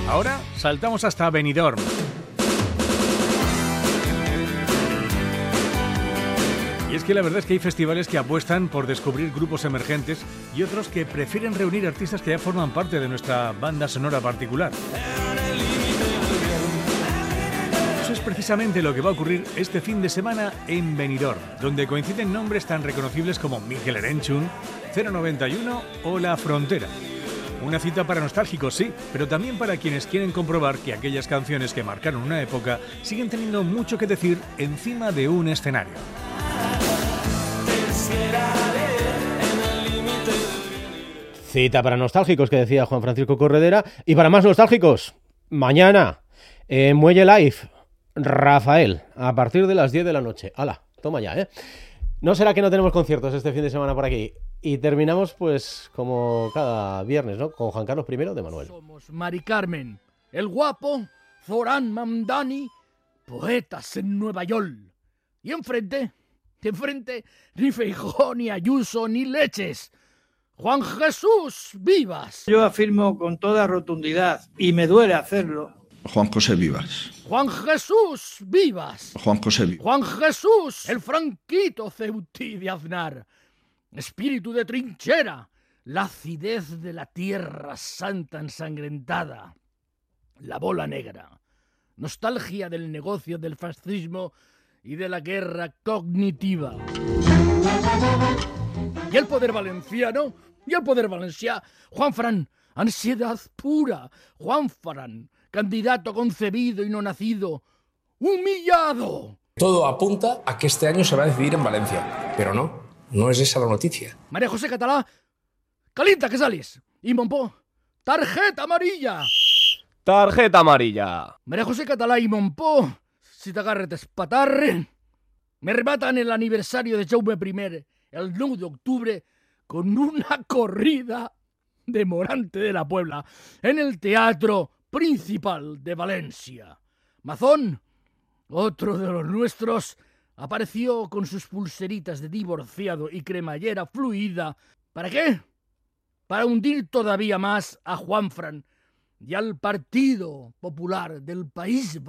Ahora saltamos hasta Benidorm. Y es que la verdad es que hay festivales que apuestan por descubrir grupos emergentes y otros que prefieren reunir artistas que ya forman parte de nuestra banda sonora particular. Eso es precisamente lo que va a ocurrir este fin de semana en Benidorm, donde coinciden nombres tan reconocibles como Mikel Erenchun, 091 o La Frontera. Una cita para nostálgicos, sí, pero también para quienes quieren comprobar que aquellas canciones que marcaron una época siguen teniendo mucho que decir encima de un escenario. Cita para nostálgicos, que decía Juan Francisco Corredera. Y para más nostálgicos, mañana, Muelle Live, Rafael, a partir de las 10 de la noche. ¡Hala! Toma ya, ¿eh? ¿No será que no tenemos conciertos este fin de semana por aquí? Y terminamos, pues, como cada viernes, ¿no? Con Juan Carlos I de Manuel. Somos Mari Carmen, el guapo, Zoran Mamdani, poetas en Nueva York. Y enfrente, ni Feijóo, ni Ayuso, ni Leches. Juan Jesús Vivas. Yo afirmo con toda rotundidad, y me duele hacerlo, Juan José Vivas. Juan Jesús Vivas. Juan José Vivas. Juan Jesús, el franquito Ceutí de Aznar. Espíritu de trinchera, la acidez de la tierra santa ensangrentada. La bola negra, nostalgia del negocio del fascismo y de la guerra cognitiva. Y el poder valenciano, Juanfran, ansiedad pura, Juanfran, candidato concebido y no nacido, humillado. Todo apunta a que este año se va a decidir en Valencia, pero no es esa la noticia. María José Catalá, calienta que sales. Y Monpó, tarjeta amarilla. Tarjeta amarilla. María José Catalá y Monpó, si te agarres despatarre, me rematan el aniversario de Jaume I, el 9 de octubre, con una corrida de Morante de la Puebla en el Teatro Principal de Valencia. Mazón, otro de los nuestros, apareció con sus pulseritas de divorciado y cremallera fluida. ¿Para qué? Para hundir todavía más a Juanfran y al Partido Popular del País